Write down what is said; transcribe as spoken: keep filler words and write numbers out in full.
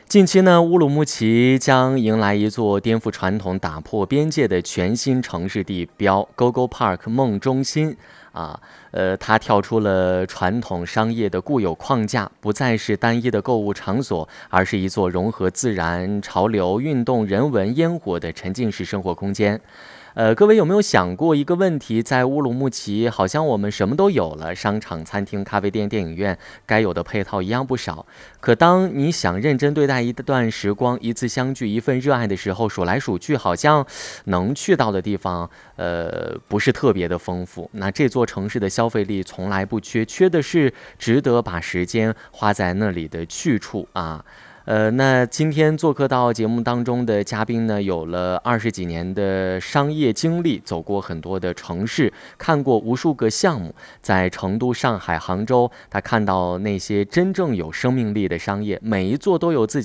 近期呢，乌鲁木齐将迎来一座颠覆传统、打破边界的全新城市地标 ——G O G O Park 梦中心。啊，呃，它跳出了传统商业的固有框架，不再是单一的购物场所，而是一座融合自然、潮流、运动、人文、烟火的沉浸式生活空间。呃，各位有没有想过一个问题？在乌鲁木齐，好像我们什么都有了，商场、餐厅、咖啡店、电影院，该有的配套一样不少。可当你想认真对待一段时光、一次相聚、一份热爱的时候，数来数去，好像能去到的地方，呃，不是特别的丰富。那这座城市的消费力从来不缺，缺的是值得把时间花在那里的去处啊。呃，那今天做客到节目当中的嘉宾呢，有了二十几年的商业经历，走过很多的城市，看过无数个项目，在成都、上海、杭州，他看到那些真正有生命力的商业，每一座都有自己